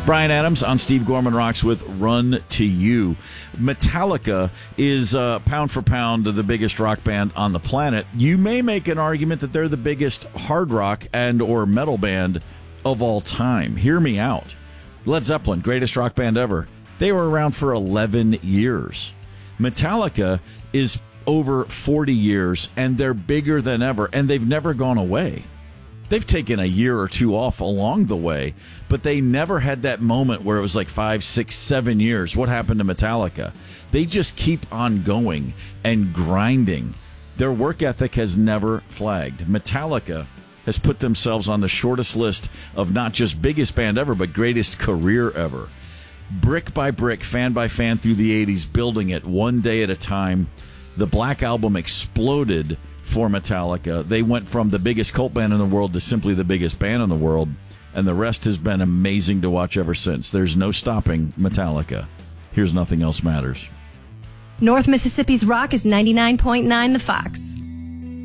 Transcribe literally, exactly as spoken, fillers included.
Bryan Adams on Steve Gorman Rocks with Run to You. Metallica is uh, pound for pound the biggest rock band on the planet. You may make an argument that they're the biggest hard rock and or metal band of all time. Hear me out. Led Zeppelin, greatest rock band ever. They were around for eleven years. Metallica is over forty years, and they're bigger than ever, and they've never gone away. They've taken a year or two off along the way, but they never had that moment where it was like five, six, seven years. What happened to Metallica? They just keep on going and grinding. Their work ethic has never flagged. Metallica has put themselves on the shortest list of not just biggest band ever, but greatest career ever. Brick by brick, fan by fan through the eighties, building it one day at a time. The Black Album exploded for Metallica. They went from the biggest cult band in the world to simply the biggest band in the world, and the rest has been amazing to watch ever since. There's no stopping Metallica. Here's Nothing Else Matters. North Mississippi's Rock is ninety-nine point nine The Fox.